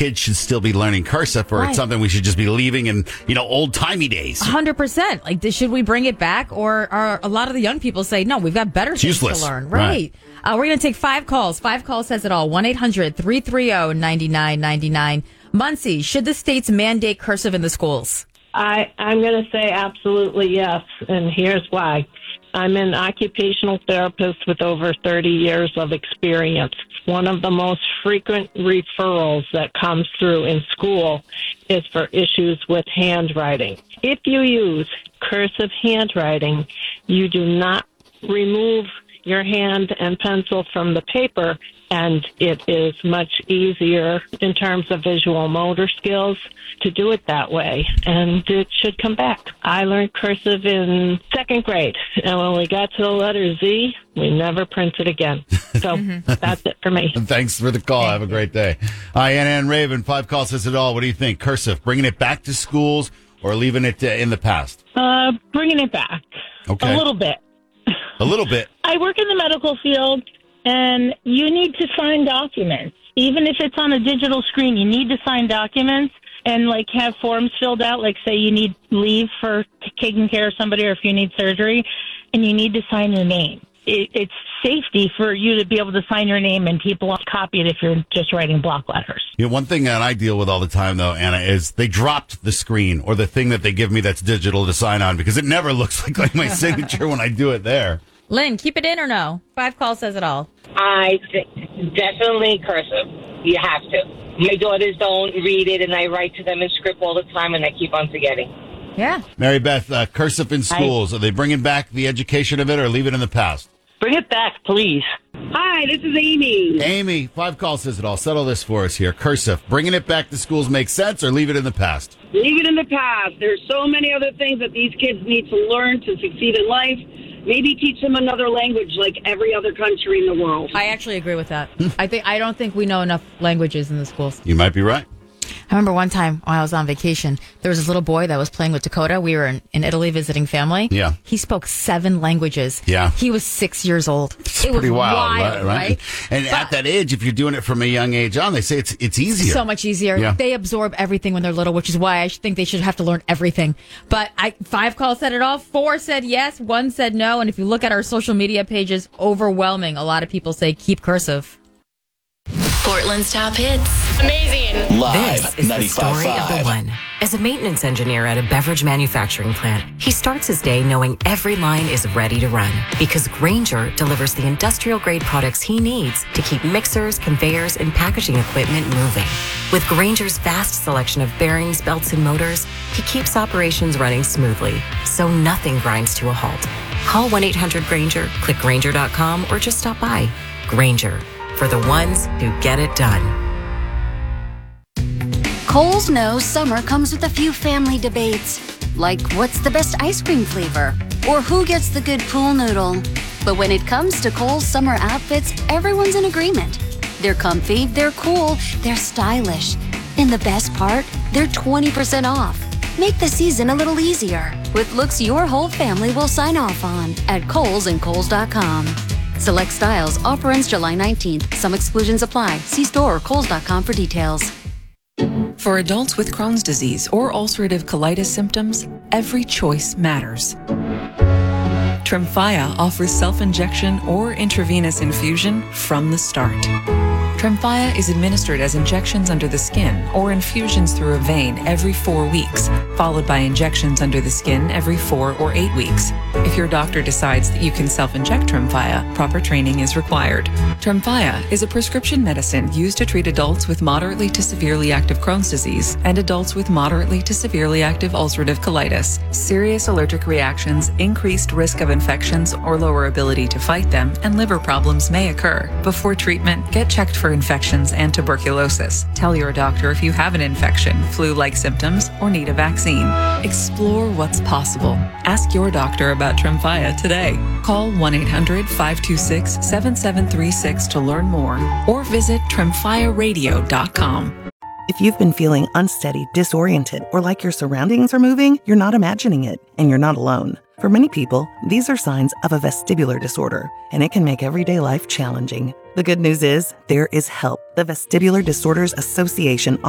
kids should still be learning cursive, or it's something we should just be leaving in, old-timey days. 100%. Like, should we bring it back? Or are a lot of the young people say, no, we've got better things to learn. Right. We're going to take 5 calls. 5 calls says it all. 1-800-330-9999. Muncie, should the states mandate cursive in the schools? I'm going to say absolutely yes, and here's why. I'm an occupational therapist with over 30 years of experience. One of the most frequent referrals that comes through in school is for issues with handwriting. If you use cursive handwriting, you do not remove your hand and pencil from the paper, and it is much easier in terms of visual motor skills to do it that way, and it should come back. I learned cursive in 2nd grade, and when we got to the letter Z, we never printed again. So that's it for me. Thanks for the call. Have a great day. Hi, Ann Raven. 5 calls says it all. What do you think? Cursive, bringing it back to schools or leaving it in the past? Bringing it back. Okay. A little bit. A little bit. I work in the medical field, and you need to sign documents. Even if it's on a digital screen, you need to sign documents and, have forms filled out, say you need leave for taking care of somebody or if you need surgery, and you need to sign your name. It's safety for you to be able to sign your name, and people won't copy it if you're just writing block letters. One thing that I deal with all the time, though, Anna, is they dropped the screen or the thing that they give me that's digital to sign on, because it never looks like my signature when I do it there. Lynn, keep it in or no? 5 calls says it all. I think definitely cursive. You have to. My daughters don't read it, and I write to them in script all the time, and I keep on forgetting. Yeah. Mary Beth, cursive in schools, are they bringing back the education of it or leave it in the past? Bring it back, please. Hi, this is Amy. Amy, 5 calls says it all. Settle this for us here. Cursive, bringing it back to schools makes sense or leave it in the past? Leave it in the past. There's so many other things that these kids need to learn to succeed in life. Maybe teach them another language like every other country in the world. I actually agree with that. I don't think we know enough languages in the schools. You might be right. I remember one time when I was on vacation, there was this little boy that was playing with Dakota. We were in Italy visiting family. Yeah. He spoke 7 languages. Yeah. He was 6 years old. It's pretty wild, right? And at that age, if you're doing it from a young age on, they say it's easier. So much easier. Yeah. They absorb everything when they're little, which is why I think they should have to learn everything. But 5 calls said it all. 4 said yes. 1 said no. And if you look at our social media pages, overwhelming. A lot of people say keep cursive. Portland's top hits. Amazing. Live, This is the story of the one. As a maintenance engineer at a beverage manufacturing plant, he starts his day knowing every line is ready to run because Grainger delivers the industrial-grade products he needs to keep mixers, conveyors, and packaging equipment moving. With Grainger's vast selection of bearings, belts, and motors, he keeps operations running smoothly, so nothing grinds to a halt. Call 1-800-GRAINGER, click Grainger.com, or just stop by. Grainger, for the ones who get it done. Kohl's knows summer comes with a few family debates, like what's the best ice cream flavor, or who gets the good pool noodle. But when it comes to Kohl's summer outfits, everyone's in agreement. They're comfy, they're cool, they're stylish. And the best part, they're 20% off. Make the season a little easier with looks your whole family will sign off on at Kohl's and Kohls.com. Select styles. Offer ends July 19th. Some exclusions apply. See store or Kohls.com for details. For adults with Crohn's disease or ulcerative colitis symptoms, every choice matters. Tremfya offers self-injection or intravenous infusion from the start. Tremfya is administered as injections under the skin or infusions through a vein every 4 weeks, followed by injections under the skin every 4 or 8 weeks. If your doctor decides that you can self-inject Tremfya, proper training is required. Tremfya is a prescription medicine used to treat adults with moderately to severely active Crohn's disease and adults with moderately to severely active ulcerative colitis. Serious allergic reactions, increased risk of infections or lower ability to fight them, and liver problems may occur. Before treatment, get checked for infections and tuberculosis. Tell your doctor if you have an infection, flu-like symptoms, or need a vaccine. Explore what's possible. Ask your doctor about Tremfya today. Call 1-800-526-7736 to learn more or visit tremfyaradio.com. If you've been feeling unsteady, disoriented, or like your surroundings are moving, you're not imagining it, and you're not alone. For many people, these are signs of a vestibular disorder, and it can make everyday life challenging. The good news is there is help. The Vestibular Disorders Association